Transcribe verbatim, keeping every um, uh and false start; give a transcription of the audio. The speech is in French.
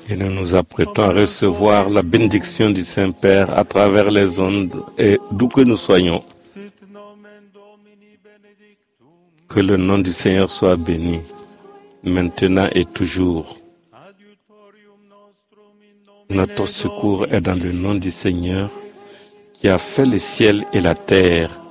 Et nous nous apprêtons à recevoir la bénédiction du Saint-Père à travers les ondes et d'où que nous soyons. Que le nom du Seigneur soit béni, maintenant et toujours. Notre secours est dans le nom du Seigneur qui a fait le ciel et la terre.